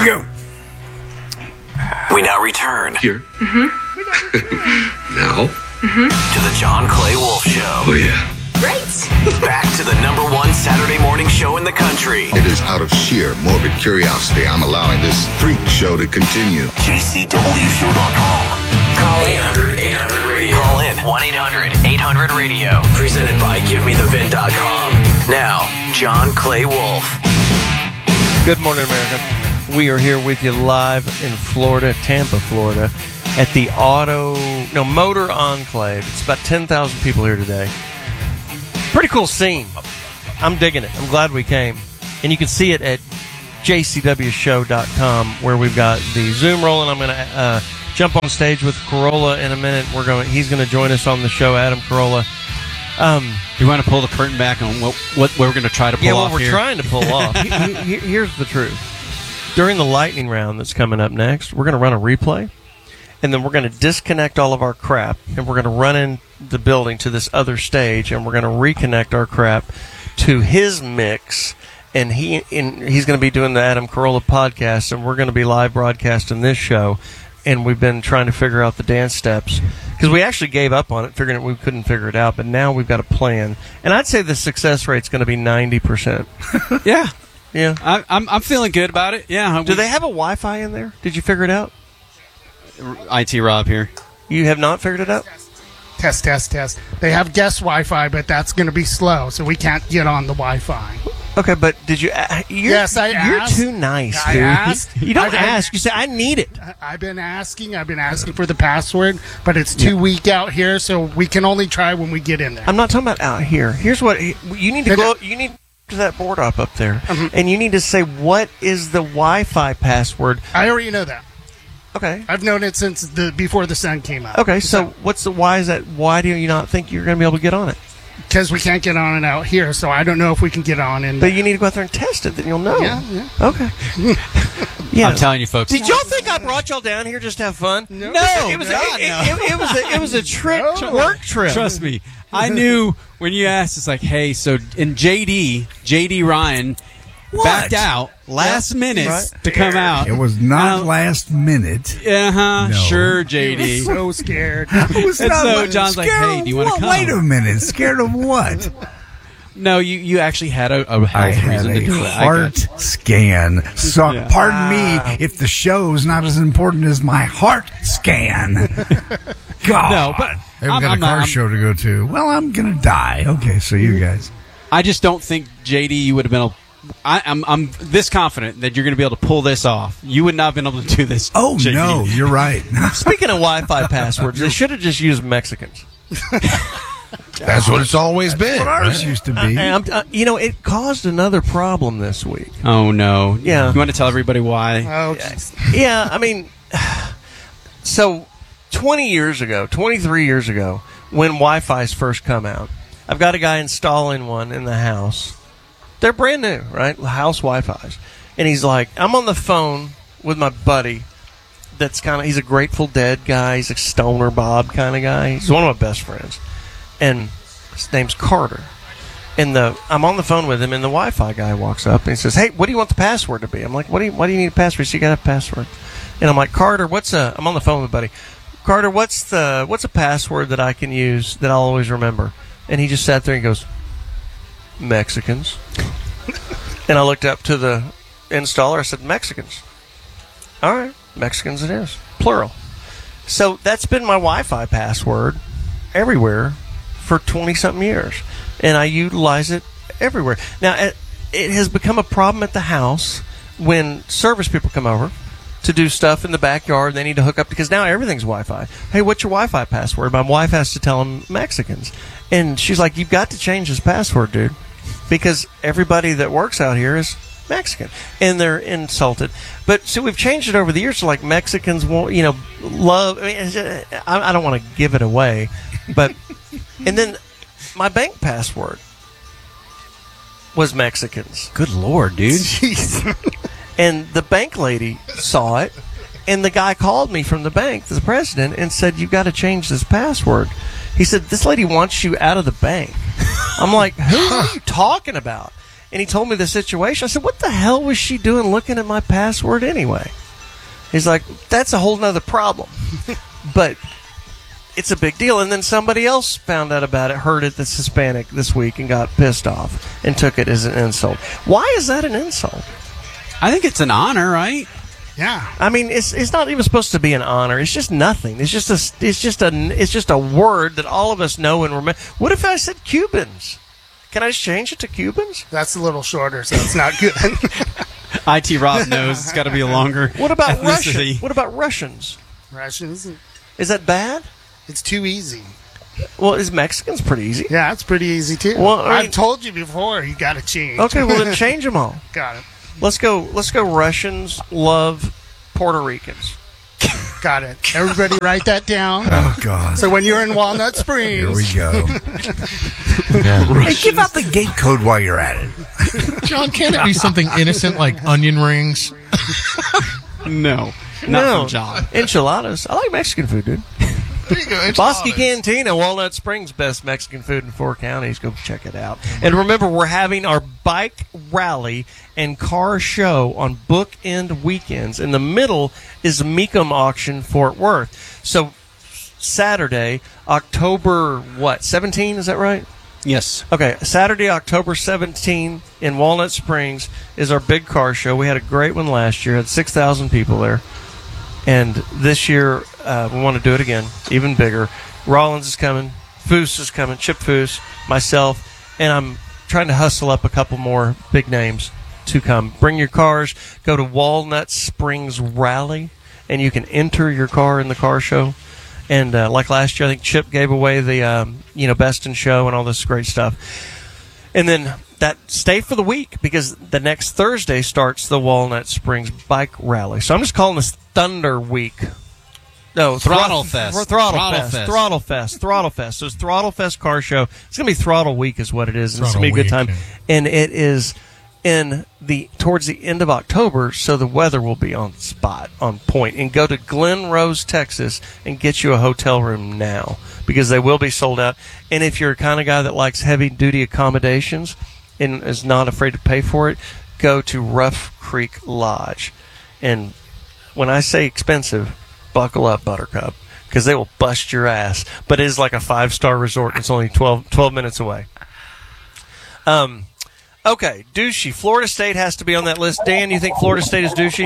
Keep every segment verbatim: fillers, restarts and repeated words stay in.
we go. We now return Here. Mm-hmm. Now. Mm-hmm. to the John Clay Wolf Show. Oh, yeah. Great. Back to the number one Saturday morning show in the country. It is out of sheer morbid curiosity I'm allowing this freak show to continue. J C W show dot com. Call eight hundred eight hundred radio. Call in one eight hundred eight hundred radio. Presented by give me the vin dot com. Now, John Clay Wolf. Good morning, America. We are here with you live in Florida, Tampa, Florida, at the Auto, no, Motor Enclave. It's about ten thousand people here today. Pretty cool scene. I'm digging it. I'm glad we came. And you can see it at J C W show dot com, where we've got the Zoom rolling. I'm going to uh, jump on stage with Carolla in a minute. We're going. He's going to join us on the show, Adam Carolla. Um, you want to pull the curtain back on what, what we're going to try to pull yeah, off what we're here? trying to pull off. he, he, here's the truth. During the lightning round that's coming up next, we're going to run a replay, and then we're going to disconnect all of our crap, and we're going to run in the building to this other stage, and we're going to reconnect our crap to his mix, and he and he's going to be doing the Adam Carolla podcast, and we're going to be live broadcasting this show, and we've been trying to figure out the dance steps, because we actually gave up on it, figuring that we couldn't figure it out, but now we've got a plan, and I'd say the success rate's going to be ninety percent. Yeah. Yeah. I, I'm I'm feeling good about it. Yeah. Do they have a Wi-Fi in there? Did you figure it out? I T Rob here. You have not figured it out? Test, test, test. They have guest Wi-Fi, but that's going to be slow, so we can't get on the Wi-Fi. Okay, but did you... Uh, you're, yes, I You're asked. too nice, I dude. asked. You don't I've ask. been, You say, I need it. I've been asking. I've been asking for the password, but it's too yeah. weak out here, so we can only try when we get in there. I'm not talking about out here. Here's what... You need to go... You need to that board up up there, mm-hmm. and you need to say, what is the Wi-Fi password? I already know that. Okay. I've known it since the before the sun came up. Okay, so, so what's the... Why is that... Why do you not think you're going to be able to get on it? Because we can't get on it out here, so I don't know if we can get on in. But you need to go out there and test it, then you'll know. Yeah, yeah. Okay. Yeah. I'm telling you, folks. Did y'all think I brought y'all down here just to have fun? No, no it was no, a, it, no. It, it was a, it was a trick no. work trip. Trust me, I knew when you asked. It's like, hey, so and J D, J D Ryan. What? Backed out last yeah. minute right. to come out. It was not um, last minute. Uh huh. No. Sure, J D. So scared. I was and not so like, John's like, "Hey, do you want to come?" Wait a minute. Scared of what? No, you, you actually had a, a health I had reason a to do it. heart scan. So, Yeah. pardon Wow. me if the show's not as important as my heart scan. God. No, but I've I'm- got I'm a car not- I'm- show to go to. Well, I'm going to die. Okay, so you guys. I just don't think J D you would have been able. I, I'm I'm this confident that you're going to be able to pull this off. You would not have been able to do this. Oh, J D. no, you're right. Speaking of Wi-Fi passwords, they should have just used Mexicans. That's what it's always been. That's what ours right? used to be. I, I'm, uh, you know, it caused another problem this week. Oh no. Yeah. You want to tell everybody why? Oh, geez. Yeah, I mean, so twenty years ago, twenty-three years ago, when Wi-Fi's first come out, I've got a guy installing one in the house. They're brand new, right? House Wi-Fi's. And he's like, I'm on the phone with my buddy that's kind of, he's a Grateful Dead guy. He's a Stoner Bob kind of guy. He's one of my best friends. And his name's Carter. And the I'm on the phone with him, and the Wi-Fi guy walks up, and he says, hey, what do you want the password to be? I'm like, what do you, why do you need a password? So you got a password. And I'm like, Carter, what's a, I'm on the phone with a buddy. Carter, what's the, what's a password that I can use that I'll always remember? And he just sat there and goes, Mexicans. And I looked up to the installer. I said, Mexicans. All right, Mexicans it is. Plural. So that's been my Wi-Fi password everywhere for twenty-something years. And I utilize it everywhere. Now, it, it has become a problem at the house when service people come over to do stuff in the backyard. They need to hook up because now everything's Wi-Fi. Hey, what's your Wi-Fi password? My wife has to tell them Mexicans. And she's like, you've got to change this password, dude. Because everybody that works out here is Mexican. And they're insulted. But, so we've changed it over the years to like Mexicans, won't, you know, love. I mean, I, I don't want to give it away. But, and then my bank password was Mexicans. Good Lord, dude. Jeez. And the bank lady saw it. And the guy called me from the bank, the president, and said, you've got to change this password. He said, this lady wants you out of the bank. I'm like, who are you talking about? and he told me the situation. I said, what the hell was she doing looking at my password anyway? He's like, that's a whole nother problem. But it's a big deal. And then somebody else found out about it, heard it that's Hispanic this week, and got pissed off and took it as an insult. Why is that an insult? I think it's an honor, right? Yeah. I mean, it's it's not even supposed to be an honor. It's just nothing. It's just a it's just a it's just a word that all of us know and remember. What if I said Cubans? Can I just change it to Cubans? That's a little shorter, so it's not good. I T Rob knows it's got to be a longer. What about ethnicity. Russian? What about Russians? Russians, Is that bad? it's too easy. Well, is Mexicans pretty easy? Yeah, it's pretty easy too. Well, I mean- I've told you before. You got to change. Okay, well then change them all. Got it. Let's go. Let's go. Russians love Puerto Ricans. Got it. Everybody write that down. Oh, God. So when you're in Walnut Springs. Here we go. Hey, give out the gate code while you're at it. John, can't it be something innocent like onion rings? No, not no, from John. enchiladas. I like Mexican food, dude. There you go. Bosque enchiladas. Cantina, Walnut Springs, best Mexican food in four counties. Go check it out. And remember, we're having our bike rally and car show on bookend weekends. In the middle is Mecum Auction Fort Worth. So Saturday, October, what, seventeen, is that right? Yes. Okay, Saturday, October seventeenth in Walnut Springs is our big car show. We had a great one last year. Had six thousand people there. And this year, uh, we want to do it again, even bigger. Rollins is coming. Foose is coming. Chip Foose, myself. And I'm trying to hustle up a couple more big names to come. Bring your cars. Go to Walnut Springs Rally, and you can enter your car in the car show. And uh, like last year, I think Chip gave away the um, you know Best in Show and all this great stuff. And then that stay for the week, because the next Thursday starts the Walnut Springs Bike Rally. So I'm just calling this Thunder Week. No, Throttle Thro- Fest. Thr- Throttle, Throttle Fest. Fest. Throttle Fest. Throttle Fest. So it's Throttle Fest car show. It's going to be Throttle Week is what it is. And it's going to be a good Throttle time. Week, And it is in the towards the end of October, so the weather will be on spot, on point. And go to Glen Rose, Texas, and get you a hotel room now, because they will be sold out. And if you're a kind of guy that likes heavy-duty accommodations and is not afraid to pay for it, go to Rough Creek Lodge. And when I say expensive, buckle up, Buttercup, because they will bust your ass. But it is like a five-star resort. It's only twelve, twelve minutes away. Um, okay, douchey. Florida State has to be on that list. Dan, you think Florida State is douchey?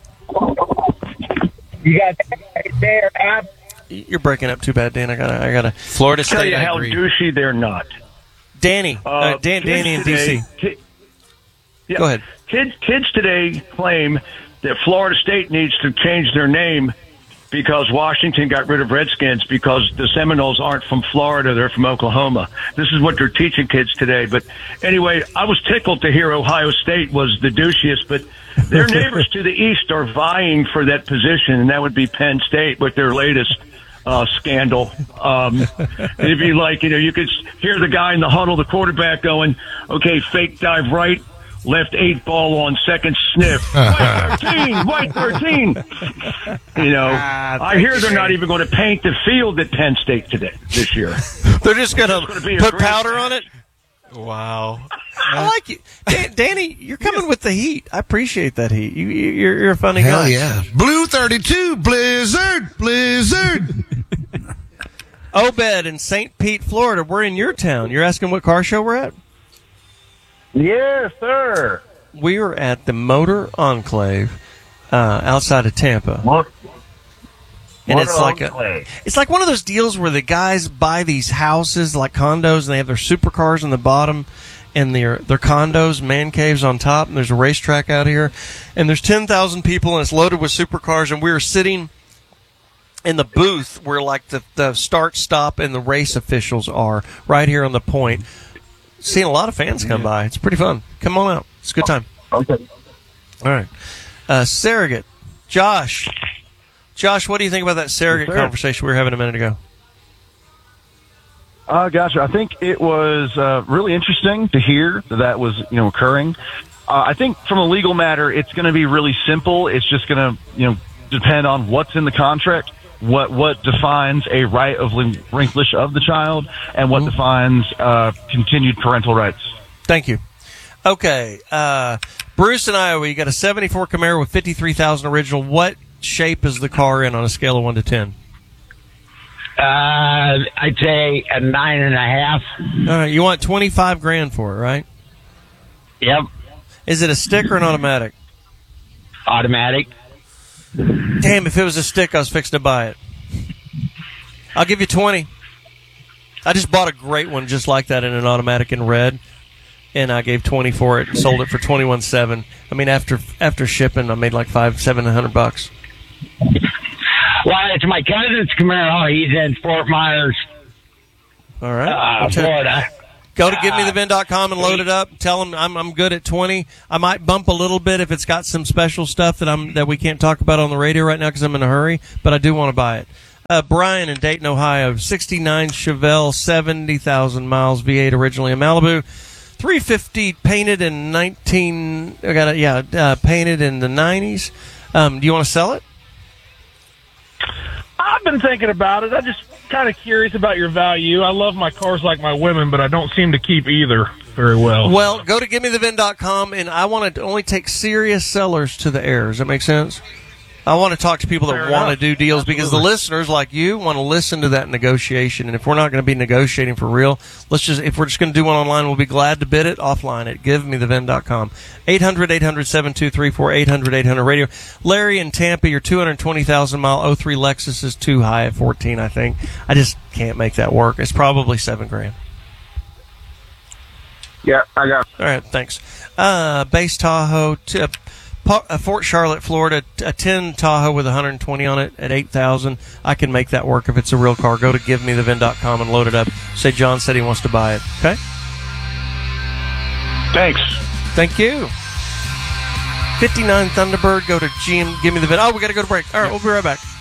You got there. Ab- You're breaking up too bad, Dan. I gotta, I gotta. Florida tell State, you I how agree. douchey they're not. Danny, uh, Uh, Dan, kids Danny, in D C. today- ki- yeah, Go ahead. Kids, kids today claim that Florida State needs to change their name because Washington got rid of Redskins because the Seminoles aren't from Florida, they're from Oklahoma. This is what they're teaching kids today. But anyway, I was tickled to hear Ohio State was the douchiest, but their neighbors to the east are vying for that position, and that would be Penn State with their latest uh, scandal. Um, it'd be like, you know, you could hear the guy in the huddle, the quarterback going, okay, fake dive right, left eight ball on second sniff. White thirteen, white thirteen. You know, I hear they're not even going to paint the field at Penn State today, this year. They're just gonna, gonna be a put great powder match. on it. Wow, I like you, Dan, Danny. You're coming with the heat. I appreciate that heat. You, you- you're, you're a funny Hell guy. yeah. Blue thirty-two, Blizzard, Blizzard. Obed in Saint Pete, Florida. We're in your town. You're asking what car show we're at? Yes, sir. We are at the Motor Enclave uh, outside of Tampa. What? And Motor it's like Enclave. a, it's like one of those deals where the guys buy these houses like condos, and they have their supercars on the bottom, and their their condos, man caves on top. And there's a racetrack out here, and there's ten thousand people, and it's loaded with supercars. And we were sitting in the booth where like the the start, stop, and the race officials are, right here on the point. Seeing a lot of fans come by. It's pretty fun. Come on out. It's a good time. Okay. All right. Uh, surrogate. Josh. Josh, what do you think about that surrogate Yes, sir. conversation we were having a minute ago? Uh, gotcha. I think it was uh, really interesting to hear that that was, you know, occurring. Uh, I think from a legal matter, it's going to be really simple. It's just going to, you know, depend on what's in the contract, what what defines a right of relinquish of the child, and what defines uh, continued parental rights. Thank you. Okay, uh, Bruce in Iowa, you got a seventy-four Camaro with fifty-three thousand original. What shape is the car in on a scale of one to ten? Uh, I'd say a nine and a half. All right, you want twenty-five grand for it, right? Yep. Is it a stick or an automatic? Automatic. Damn, if it was a stick, I was fixing to buy it. I'll give you twenty. I just bought a great one just like that in an automatic in red, and I gave twenty for it and sold it for twenty-one seven. I mean, after after shipping, I made like five, seven hundred bucks. Well, it's my cousin's Camaro. He's in Fort Myers, All right, uh, I'll tell- Florida. Go to give me the vin dot com and load it up. Tell them I'm I'm good at twenty. I might bump a little bit if it's got some special stuff that I'm that we can't talk about on the radio right now because I'm in a hurry. But I do want to buy it. Uh, Brian in Dayton, Ohio, sixty-nine Chevelle, seventy thousand miles, V eight originally in Malibu, three fifty painted in nineteen. I got it. Yeah, uh, painted in the nineties. Um, do you want to sell it? I've been thinking about it. I'm just kind of curious about your value. I love my cars like my women, but I don't seem to keep either very well. Well, go to give me the vin dot com, and I want to only take serious sellers to the air. Does that make sense? I want to talk to people that Fair want to enough. do deals because the Absolutely. listeners like you want to listen to that negotiation. And if we're not going to be negotiating for real, let's just if we're just going to do one online, we'll be glad to bid it offline at give me the vin dot com. eight hundred, eight hundred, seven two three four, eight hundred, eight hundred radio. Larry in Tampa, your two hundred twenty thousand mile oh three Lexus is too high at fourteen, I think. I just can't make that work. It's probably seven grand. Yeah, I got All right, thanks. Uh, base Tahoe, t- uh, Pa- uh, Fort Charlotte, Florida, t- a ten Tahoe with one hundred twenty on it at eight thousand. I can make that work if it's a real car. Go to give me the vin dot com and load it up. Say John said he wants to buy it. Okay? Thanks. Thank you. fifty-nine Thunderbird, go to G M, give me the vin. Oh, we got to go to break. All right, we'll be right back.